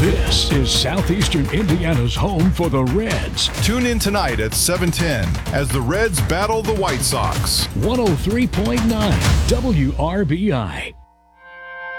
This is Southeastern Indiana's home for the Reds. Tune in tonight at 7:10 as the Reds battle the White Sox. 103.9 WRBI.